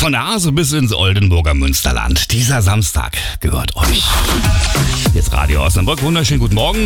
Von der Hase bis ins Oldenburger Münsterland. Dieser Samstag gehört euch. Jetzt Radio Osnabrück. Wunderschönen guten Morgen.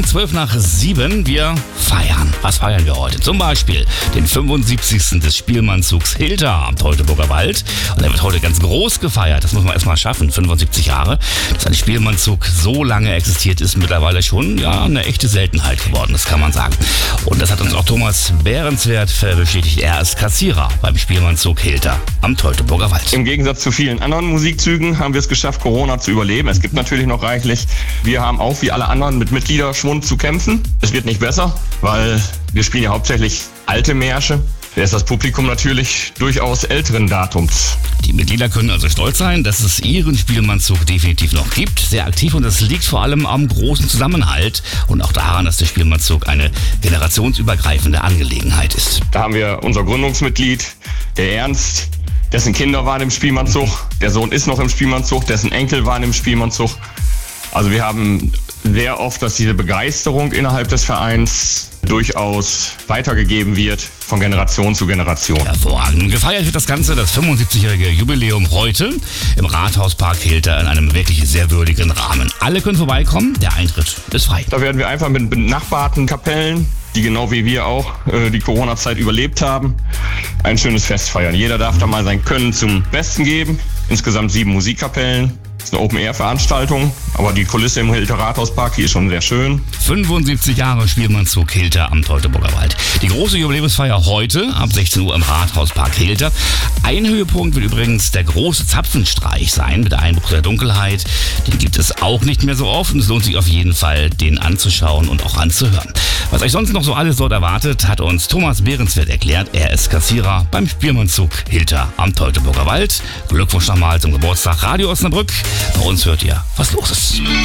6:12. Wir feiern. Was feiern wir heute? Zum Beispiel den 75. des Spielmannszugs Hilter am Teutoburger Wald. Und der wird heute ganz groß gefeiert. Das muss man erstmal schaffen. 75 Jahre. Dass ein Spielmannszug so lange existiert, ist mittlerweile schon eine echte Seltenheit geworden. Das kann man sagen. Und das hat uns auch Thomas Behrenswert bestätigt. Er ist Kassierer beim Spielmannszug Hilter am Teutoburger Wald. Im Gegensatz zu vielen anderen Musikzügen haben wir es geschafft, Corona zu überleben. Es gibt natürlich noch reichlich. Wir haben auch wie alle anderen mit Mitgliederschwund zu kämpfen. Es wird nicht besser, weil wir spielen ja hauptsächlich alte Märsche. Da ist das Publikum natürlich durchaus älteren Datums. Die Mitglieder können also stolz sein, dass es ihren Spielmannszug definitiv noch gibt. Sehr aktiv, und das liegt vor allem am großen Zusammenhalt und auch daran, dass der Spielmannszug eine generationsübergreifende Angelegenheit ist. Da haben wir unser Gründungsmitglied, der Ernst, dessen Kinder waren im Spielmannszug, der Sohn ist noch im Spielmannszug, dessen Enkel waren im Spielmannszug. Also wir haben sehr oft, dass diese Begeisterung innerhalb des Vereins durchaus weitergegeben wird von Generation zu Generation. Hervorragend. Gefeiert wird das Ganze, das 75-jährige Jubiläum, heute im Rathauspark Hilter in einem wirklich sehr würdigen Rahmen. Alle können vorbeikommen, der Eintritt ist frei. Da werden wir einfach mit benachbarten Kapellen, die genau wie wir auch die Corona-Zeit überlebt haben, ein schönes Fest feiern. Jeder darf da mal sein Können zum Besten geben. Insgesamt 7 Musikkapellen. Das ist eine Open-Air-Veranstaltung, aber die Kulisse im Hilter Rathauspark, die ist schon sehr schön. 75 Jahre Spielmannszug Hilter am Teutoburger Wald. Die große Jubiläumsfeier heute ab 16 Uhr im Rathauspark Hilter. Ein Höhepunkt wird übrigens der große Zapfenstreich sein mit Einbruch der Dunkelheit. Den gibt es auch nicht mehr so oft und es lohnt sich auf jeden Fall, den anzuschauen und auch anzuhören. Was euch sonst noch so alles dort erwartet, hat uns Thomas Behrenswert erklärt. Er ist Kassierer beim Spielmannszug Hilter am Teutoburger Wald. Glückwunsch nochmal zum Geburtstag, Radio Osnabrück. Bei uns hört ihr, was los ist.